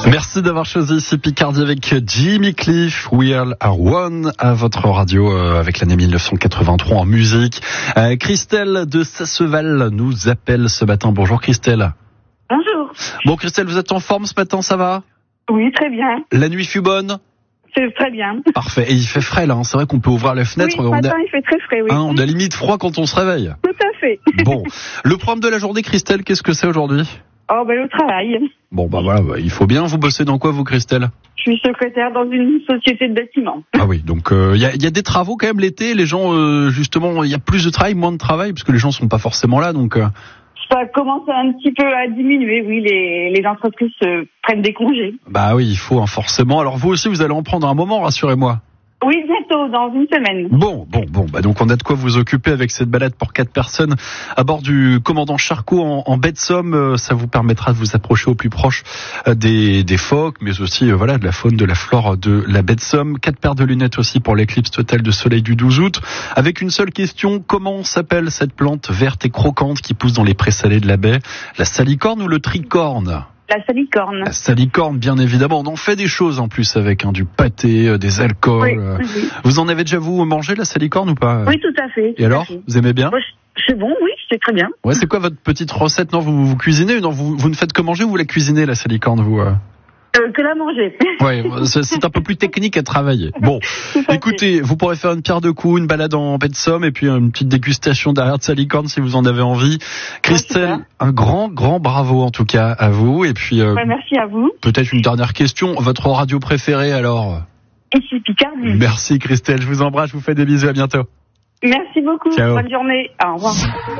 Merci d'avoir choisi ici Picardie avec Jimmy Cliff, We All Are One à votre radio avec l'année 1983 en musique. Christelle de Sasseval nous appelle ce matin. Bonjour Christelle. Bonjour. Bon Christelle, vous êtes en forme ce matin, ça va ? Oui, très bien. La nuit fut bonne ? C'est très bien. Parfait. Et il fait frais là, c'est vrai qu'on peut ouvrir les fenêtres. Oui, ce matin, il fait très frais, oui. On a limite froid quand on se réveille. Tout à fait. Bon, le programme de la journée Christelle, qu'est-ce que c'est aujourd'hui ? Le travail. Bon, voilà, il faut bien. Vous bossez dans quoi, vous, Christelle ? Je suis secrétaire dans une société de bâtiment. Ah oui, donc il y a des travaux quand même l'été. Les gens, justement, il y a plus de travail, moins de travail, parce que les gens sont pas forcément là, donc... Ça commence un petit peu à diminuer, oui. Les entreprises prennent des congés. Bah oui, il faut, forcément. Alors vous aussi, vous allez en prendre un moment, rassurez-moi. Oui, bientôt, dans une semaine. Bon, donc on a de quoi vous occuper avec cette balade pour 4 personnes à bord du commandant Charcot en baie de Somme. Ça vous permettra de vous approcher au plus proche des phoques, mais aussi de la faune, de la flore de la baie de Somme. 4 paires de lunettes aussi pour l'éclipse totale de soleil du 12 août. Avec une seule question, comment s'appelle cette plante verte et croquante qui pousse dans les prés salés de la baie ? La salicorne ou le tricorne ? La salicorne. La salicorne, bien évidemment. On en fait des choses en plus avec du pâté, des alcools. Oui. Vous en avez déjà vous mangé la salicorne ou pas ? Oui, tout à fait. Et alors, vous aimez bien ? C'est bon, oui, c'est très bien. Ouais, c'est quoi votre petite recette ? Non, vous cuisinez ? Non, vous ne faites que manger ou vous la cuisinez la salicorne vous Que la manger. Ouais, c'est un peu plus technique à travailler. Bon, écoutez, vous pourrez faire une pierre de coups, une balade en baie de Somme et puis une petite dégustation derrière de salicorne si vous en avez envie. Christelle, un grand bravo en tout cas à vous. Et puis, merci à vous. Peut-être une dernière question. Votre radio préférée alors ? Ici Picardie. Merci Christelle, je vous embrasse, je vous fais des bisous, à bientôt. Merci beaucoup. Ciao. Bonne journée. Au revoir.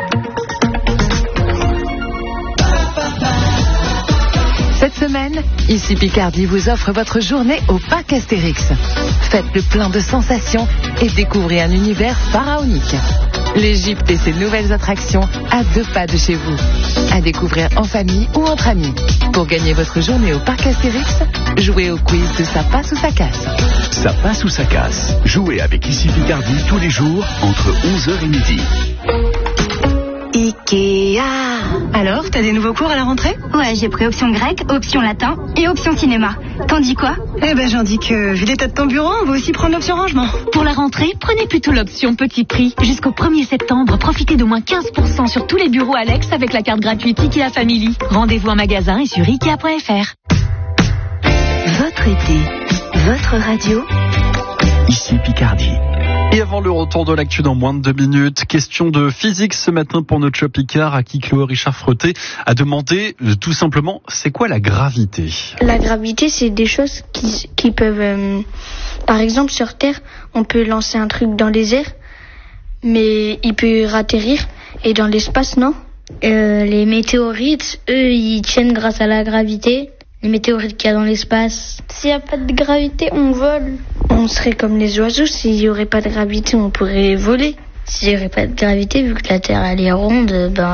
Cette semaine, ici Picardie vous offre votre journée au parc Astérix. Faites le plein de sensations et découvrez un univers pharaonique. L'Égypte et ses nouvelles attractions à 2 pas de chez vous. À découvrir en famille ou entre amis. Pour gagner votre journée au parc Astérix, jouez au quiz de Ça passe ou ça casse. Ça passe ou ça casse. Jouez avec Ici Picardie tous les jours entre 11h et midi. Ikea. Alors, t'as des nouveaux cours à la rentrée ? Ouais, j'ai pris option grec, option latin et option cinéma. T'en dis quoi ? J'en dis que, vu l'état de ton bureau, on va aussi prendre l'option rangement. Pour la rentrée, prenez plutôt l'option petit prix. Jusqu'au 1er septembre, profitez de moins 15% sur tous les bureaux Alex avec la carte gratuite Ikea Family. Rendez-vous en magasin et sur Ikea.fr. Votre été, votre radio. Ici Picardie. Et avant le retour de l'actu dans moins de 2 minutes, question de physique ce matin pour notre Shop Picard à qui Chloé Richard Frotté a demandé tout simplement c'est quoi la gravité ? La gravité, c'est des choses qui peuvent... par exemple, sur Terre, on peut lancer un truc dans les airs, mais il peut atterrir. Et dans l'espace, non ? Les météorites, eux, ils tiennent grâce à la gravité. Les météorites qu'il y a dans l'espace. S'il n'y a pas de gravité, on vole. On serait comme les oiseaux. S'il n'y aurait pas de gravité, on pourrait voler. S'il n'y aurait pas de gravité, vu que la Terre elle est ronde,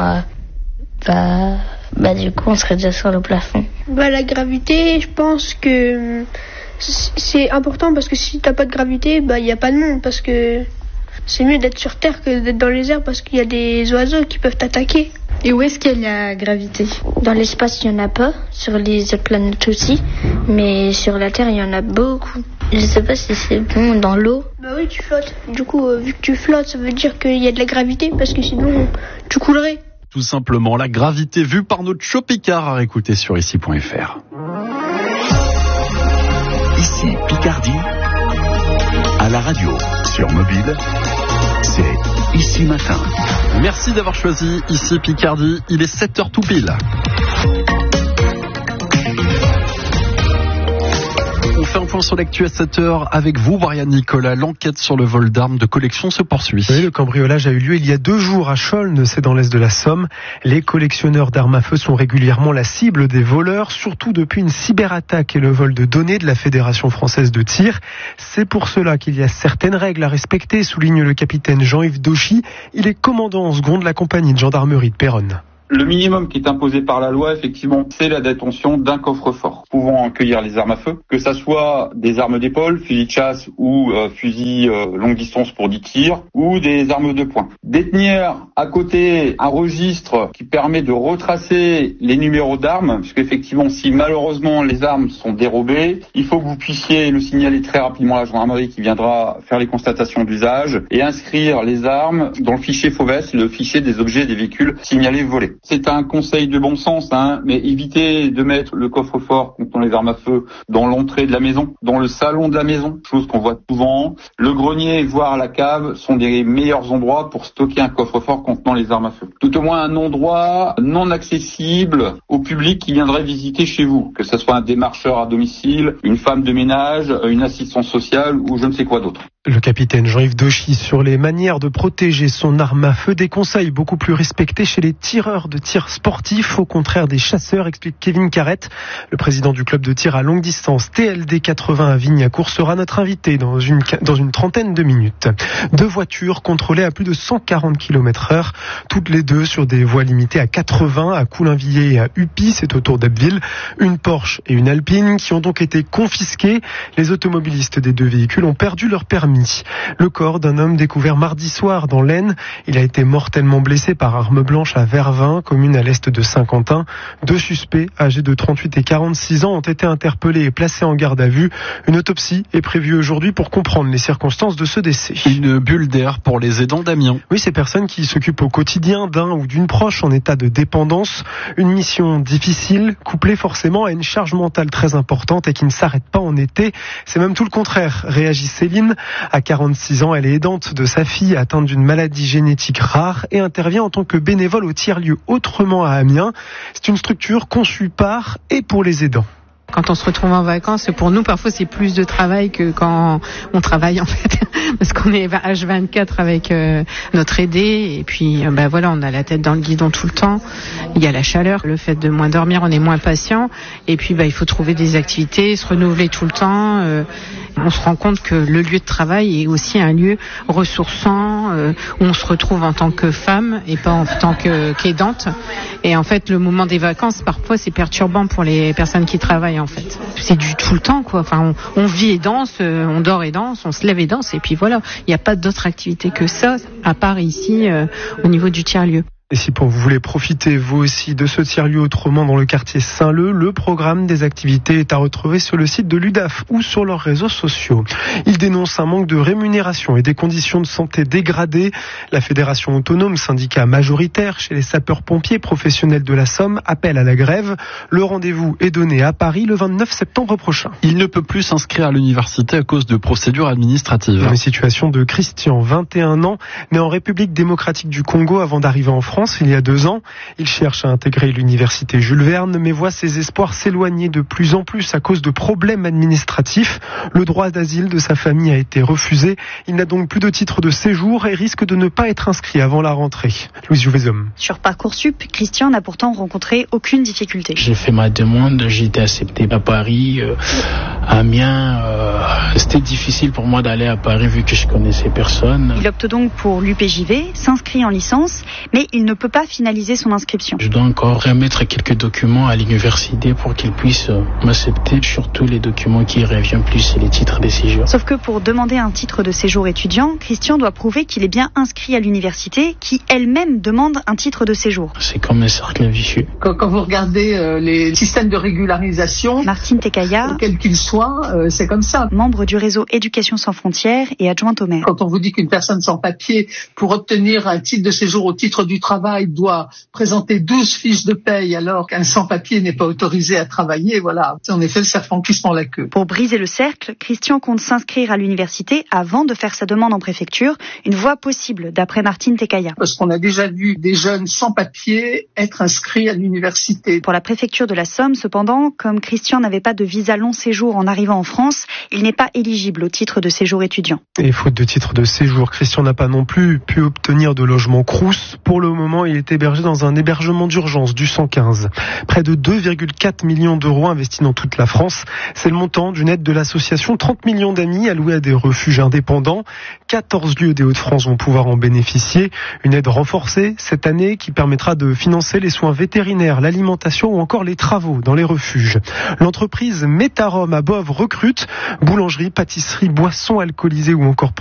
du coup, on serait déjà sur le plafond. La gravité, je pense que c'est important parce que si t'as pas de gravité, il n'y a pas de monde. Parce que c'est mieux d'être sur Terre que d'être dans les airs parce qu'il y a des oiseaux qui peuvent t'attaquer. Et où est-ce qu'il y a la gravité ? Dans l'espace, il n'y en a pas. Sur les autres planètes aussi. Mais sur la Terre, il y en a beaucoup. Je sais pas si c'est bon dans l'eau. Oui, tu flottes. Du coup, vu que tu flottes, ça veut dire qu'il y a de la gravité. Parce que sinon, tu coulerais. Tout simplement, la gravité vue par notre Shop Picard à réécouter sur ici.fr. Ici Picardie. À la radio, sur mobile, c'est Ici Matin. Merci d'avoir choisi Ici Picardie. Il est 7h tout pile. On fait un point sur l'actu à 7h avec vous, Brian Nicolas. L'enquête sur le vol d'armes de collection se poursuit. Oui, le cambriolage a eu lieu il y a 2 jours à Chaulnes, c'est dans l'est de la Somme. Les collectionneurs d'armes à feu sont régulièrement la cible des voleurs, surtout depuis une cyberattaque et le vol de données de la Fédération française de tir. C'est pour cela qu'il y a certaines règles à respecter, souligne le capitaine Jean-Yves Dauchy. Il est commandant en seconde de la compagnie de gendarmerie de Péronne. Le minimum qui est imposé par la loi, effectivement, c'est la détention d'un coffre-fort pouvant accueillir les armes à feu, que ça soit des armes d'épaule, fusil de chasse ou fusil longue distance pour 10 tirs, ou des armes de poing. Détenir à côté un registre qui permet de retracer les numéros d'armes, puisque effectivement, si malheureusement les armes sont dérobées, il faut que vous puissiez le signaler très rapidement à la gendarmerie qui viendra faire les constatations d'usage et inscrire les armes dans le fichier FAUVES, le fichier des objets et des véhicules signalés volés. C'est un conseil de bon sens, mais évitez de mettre le coffre-fort contenant les armes à feu dans l'entrée de la maison, dans le salon de la maison, chose qu'on voit souvent. Le grenier, voire la cave, sont des meilleurs endroits pour stocker un coffre-fort contenant les armes à feu. Tout au moins un endroit non accessible au public qui viendrait visiter chez vous, que ce soit un démarcheur à domicile, une femme de ménage, une assistante sociale ou je ne sais quoi d'autre. Le capitaine Jean-Yves Dauchy sur les manières de protéger son arme à feu, des conseils beaucoup plus respectés chez les tireurs de tir sportifs, au contraire des chasseurs, explique Kevin Carrette. Le président du club de tir à longue distance TLD 80 à Vignacourt sera notre invité dans une trentaine de minutes. 2 voitures contrôlées à plus de 140 km/h, toutes les deux sur des voies limitées à 80 à Coulainvillers et à Uppy, c'est autour d'Abbeville. Une Porsche et une Alpine qui ont donc été confisquées. Les automobilistes des 2 véhicules ont perdu leur permis. Le corps d'un homme découvert mardi soir dans l'Aisne. Il a été mortellement blessé par arme blanche à Vervins, commune à l'est de Saint-Quentin. 2 suspects âgés de 38 et 46 ans ont été interpellés et placés en garde à vue. Une autopsie est prévue aujourd'hui pour comprendre les circonstances de ce décès. Une bulle d'air pour les aidants d'Amiens. Oui, ces personnes qui s'occupent au quotidien d'un ou d'une proche en état de dépendance. Une mission difficile, couplée forcément à une charge mentale très importante et qui ne s'arrête pas en été. C'est même tout le contraire, réagit Céline. À 46 ans, elle est aidante de sa fille atteinte d'une maladie génétique rare et intervient en tant que bénévole au tiers-lieu Autrement à Amiens. C'est une structure conçue par et pour les aidants. Quand on se retrouve en vacances, pour nous, parfois, c'est plus de travail que quand on travaille, en fait. Parce qu'on est H24 avec notre aidé. Et puis, voilà, on a la tête dans le guidon tout le temps. Il y a la chaleur, le fait de moins dormir, on est moins patient. Et puis, il faut trouver des activités, se renouveler tout le temps. On se rend compte que le lieu de travail est aussi un lieu ressourçant, où on se retrouve en tant que femme et pas en tant qu'aidante. Et en fait, le moment des vacances, parfois, c'est perturbant pour les personnes qui travaillent, en fait. C'est du tout le temps, quoi. Enfin, on vit et danse, on dort et danse, on se lève et danse, et puis voilà. Il n'y a pas d'autre activité que ça, à part ici, au niveau du tiers-lieu. Et si vous voulez profiter vous aussi de ce tiers-lieu Autrement dans le quartier Saint-Leu, le programme des activités est à retrouver sur le site de l'UDAF ou sur leurs réseaux sociaux. Il dénonce un manque de rémunération et des conditions de santé dégradées. La Fédération autonome, syndicat majoritaire chez les sapeurs-pompiers professionnels de la Somme, appelle à la grève. Le rendez-vous est donné à Paris le 29 septembre prochain. Il ne peut plus s'inscrire à l'université à cause de procédures administratives. Dans la situation de Christian, 21 ans, né en République démocratique du Congo avant d'arriver en France il y a 2 ans. Il cherche à intégrer l'université Jules Verne, mais voit ses espoirs s'éloigner de plus en plus à cause de problèmes administratifs. Le droit d'asile de sa famille a été refusé. Il n'a donc plus de titre de séjour et risque de ne pas être inscrit avant la rentrée. Louise Jouvezhomme. Sur Parcoursup, Christian n'a pourtant rencontré aucune difficulté. J'ai fait ma demande, j'ai été accepté à Paris, à Amiens. C'était difficile pour moi d'aller à Paris vu que je connaissais personne. Il opte donc pour l'UPJV, s'inscrit en licence, mais il ne peut pas finaliser son inscription. Je dois encore remettre quelques documents à l'université pour qu'ils puissent m'accepter, surtout les documents qui reviennent plus, c'est les titres de séjour. Sauf que pour demander un titre de séjour étudiant, Christian doit prouver qu'il est bien inscrit à l'université, qui elle-même demande un titre de séjour. C'est comme un cercle vicieux. Quand vous regardez les systèmes de régularisation, Martine Tekaya, quel qu'il soit, c'est comme ça. Membre du réseau Éducation sans frontières et adjointe au maire. Quand on vous dit qu'une personne sans papier, pour obtenir un titre de séjour au titre du travail, doit présenter 12 fiches de paye alors qu'un sans-papier n'est pas autorisé à travailler, voilà. C'est en effet le serpent qui se mord la queue. Pour briser le cercle, Christian compte s'inscrire à l'université avant de faire sa demande en préfecture, une voie possible d'après Martine Tekaya. Parce qu'on a déjà vu des jeunes sans papier être inscrits à l'université. Pour la préfecture de la Somme, cependant, comme Christian n'avait pas de visa long séjour en arrivant en France, il n'est pas éligible au titre de séjour étudiant. Et faute de titre de séjour, Christian n'a pas non plus pu obtenir de logement Crous. Pour le moment, moment, il est hébergé dans un hébergement d'urgence du 115. Près de 2,4 millions d'euros investis dans toute la France. C'est le montant d'une aide de l'association 30 millions d'amis alloués à des refuges indépendants. 14 lieux des Hauts-de-France vont pouvoir en bénéficier. Une aide renforcée cette année qui permettra de financer les soins vétérinaires, l'alimentation ou encore les travaux dans les refuges. L'entreprise Métarom à Boves recrute. Boulangerie, pâtisserie, boissons alcoolisées ou encore